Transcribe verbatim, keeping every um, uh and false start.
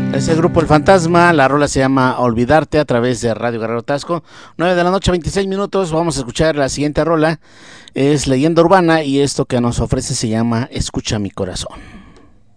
Ese grupo El Fantasma, la rola se llama Olvidarte a través de Radio Guerrero Tasco. nueve de la noche, veintiséis minutos. Vamos a escuchar la siguiente rola. Es Leyenda Urbana y esto que nos ofrece se llama Escucha mi corazón.